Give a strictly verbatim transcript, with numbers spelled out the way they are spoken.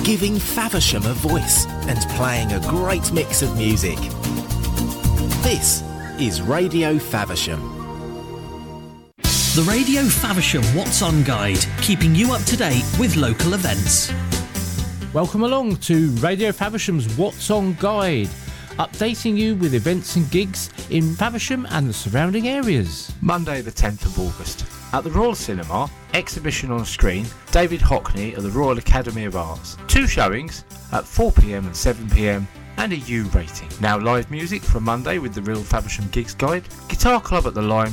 giving Faversham a voice and playing a great mix of music. This is Radio Faversham. The Radio Faversham What's On Guide, keeping you up to date with local events. Welcome along to Radio Faversham's What's On Guide, updating you with events and gigs in Faversham and the surrounding areas. Monday the tenth of August. At the Royal Cinema, exhibition on screen, David Hockney of the Royal Academy of Arts. Two showings at four p m and seven p m and a U rating. Now live music from Monday with the Real Faversham Gigs Guide. Guitar Club at the Lime